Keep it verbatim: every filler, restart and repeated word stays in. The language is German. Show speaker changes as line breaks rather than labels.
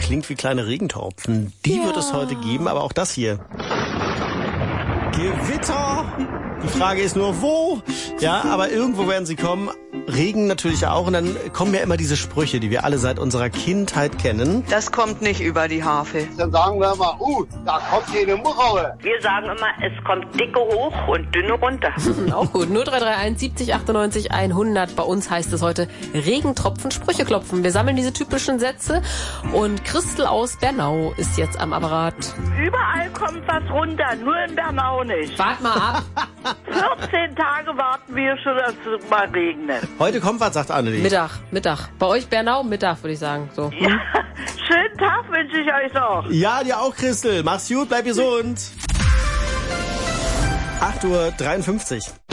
klingt wie kleine Regentropfen. Die
Ja.
wird es heute geben, aber auch das hier. Gewitter! Die Frage ist nur, wo? Ja, aber irgendwo werden sie kommen. Regen natürlich auch. Und dann kommen ja immer diese Sprüche, die wir alle seit unserer Kindheit kennen.
Das kommt nicht über die Harfe.
Dann sagen wir mal, uh, da kommt hier eine Muchere.
Wir sagen immer, es kommt dicke hoch und dünne runter.
Auch gut. null drei drei eins siebzig achtundneunzig hundert. Bei uns heißt es heute Regentropfen, Sprüche klopfen. Wir sammeln diese typischen Sätze. Und Christel aus Bernau ist jetzt am Apparat.
Überall kommt was runter, nur in Bernau nicht.
Wart mal ab.
vierzehn Tage warten wir schon, dass es mal regnet.
Heute kommt was, sagt Annelie.
Mittag, Mittag. Bei euch Bernau, Mittag, würde ich sagen. So.
Ja, schönen Tag wünsche ich euch noch.
Ja, dir auch, Christel. Mach's gut, bleib gesund. acht Uhr dreiundfünfzig.